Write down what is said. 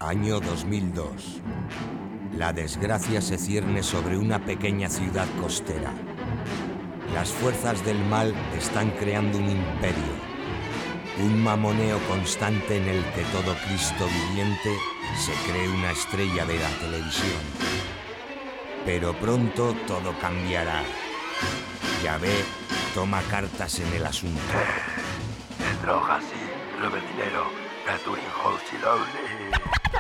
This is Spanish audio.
Año 2002. La desgracia se cierne sobre una pequeña ciudad costera. Las fuerzas del mal están creando un imperio, un mamoneo constante en el que todo Cristo viviente se cree una estrella de la televisión. Pero pronto todo cambiará. Yahvé toma cartas en el asunto. Es droga, sí, roba dinero, Catherine House y Lowley.